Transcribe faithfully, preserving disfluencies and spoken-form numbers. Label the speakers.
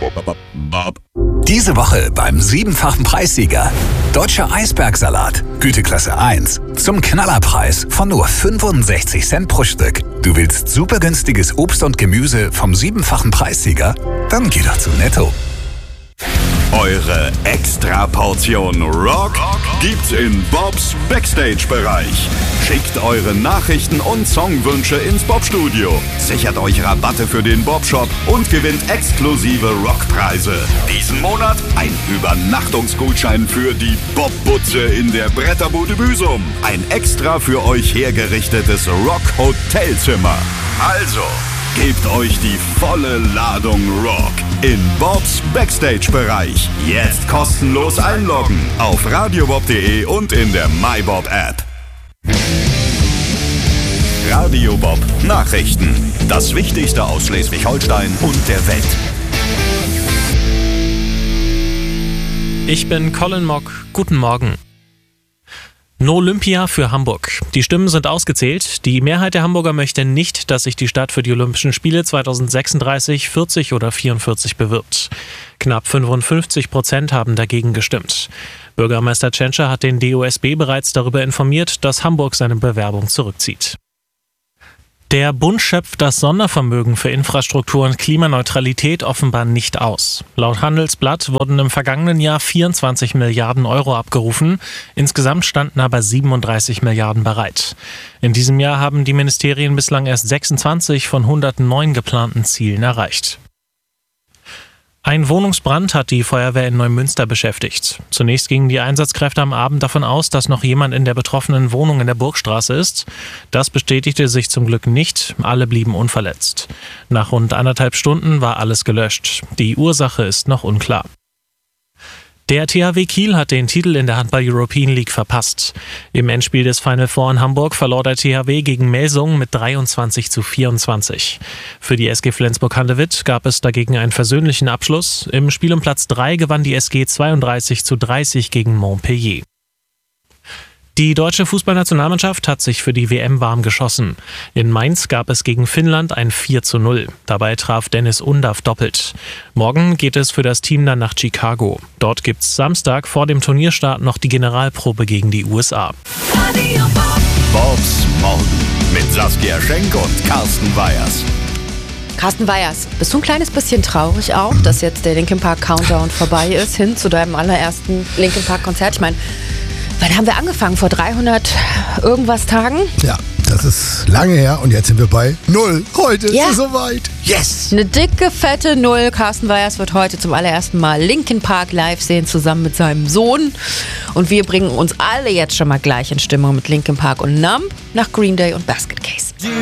Speaker 1: Bob.
Speaker 2: Diese Woche beim siebenfachen Preissieger. Deutscher Eisbergsalat, Güteklasse eins. Zum Knallerpreis von nur fünfundsechzig Cent pro Stück. Du willst super günstiges Obst und Gemüse vom siebenfachen Preissieger? Dann geh doch zu Netto.
Speaker 1: Eure Extra-Portion Rock gibt's in Bobs Backstage-Bereich. Schickt eure Nachrichten und Songwünsche ins Bob-Studio. Sichert euch Rabatte für den Bob-Shop und gewinnt exklusive Rockpreise. Diesen Monat ein Übernachtungsgutschein für die Bob-Butze in der Bretterbude Büsum. Ein extra für euch hergerichtetes Rock-Hotelzimmer. Also, gebt euch die volle Ladung Rock in Bobs Backstage-Bereich. Jetzt kostenlos einloggen auf radiobob punkt de und in der MyBob-App. Radio Bob Nachrichten. Das Wichtigste aus Schleswig-Holstein und der Welt.
Speaker 3: Ich bin Colin Mock. Guten Morgen. No Olympia für Hamburg. Die Stimmen sind ausgezählt. Die Mehrheit der Hamburger möchte nicht, dass sich die Stadt für die Olympischen Spiele zweitausendsechsunddreißig, vierzig oder vierundvierzig bewirbt. Knapp fünfundfünfzig Prozent haben dagegen gestimmt. Bürgermeister Tschentscher hat den D O S B bereits darüber informiert, dass Hamburg seine Bewerbung zurückzieht. Der Bund schöpft das Sondervermögen für Infrastruktur und Klimaneutralität offenbar nicht aus. Laut Handelsblatt wurden im vergangenen Jahr vierundzwanzig Milliarden Euro abgerufen. Insgesamt standen aber siebenunddreißig Milliarden bereit. In diesem Jahr haben die Ministerien bislang erst sechsundzwanzig von hundertneun geplanten Zielen erreicht. Ein Wohnungsbrand hat die Feuerwehr in Neumünster beschäftigt. Zunächst gingen die Einsatzkräfte am Abend davon aus, dass noch jemand in der betroffenen Wohnung in der Burgstraße ist. Das bestätigte sich zum Glück nicht. Alle blieben unverletzt. Nach rund anderthalb Stunden war alles gelöscht. Die Ursache ist noch unklar. Der T H W Kiel hat den Titel in der Handball-European League verpasst. Im Endspiel des Final Four in Hamburg verlor der T H W gegen Melsungen mit dreiundzwanzig zu vierundzwanzig. Für die S G Flensburg-Handewitt gab es dagegen einen versöhnlichen Abschluss. Im Spiel um Platz drei gewann die S G zweiunddreißig zu dreißig gegen Montpellier. Die deutsche Fußballnationalmannschaft hat sich für die W M warm geschossen. In Mainz gab es gegen Finnland ein vier zu null. Dabei traf Dennis Undav doppelt. Morgen geht es für das Team dann nach Chicago. Dort gibt's Samstag vor dem Turnierstart noch die Generalprobe gegen die U S A.
Speaker 1: Bobs Morgen mit Saskia Schenk und Carsten Weyers.
Speaker 4: Carsten Weyers, bist du ein kleines bisschen traurig auch, dass jetzt der Linkin Park Countdown vorbei ist, hin zu deinem allerersten Linkin Park Konzert? Ich meine, wann haben wir angefangen? Vor dreihundert irgendwas Tagen?
Speaker 5: Ja, das ist lange her und jetzt sind wir bei Null. Heute
Speaker 4: Ja.
Speaker 5: ist es soweit. Yes!
Speaker 4: Eine dicke, fette Null. Carsten Weyers wird heute zum allerersten Mal Linkin Park live sehen, zusammen mit seinem Sohn. Und wir bringen uns alle jetzt schon mal gleich in Stimmung mit Linkin Park und Numb nach Green Day und Basket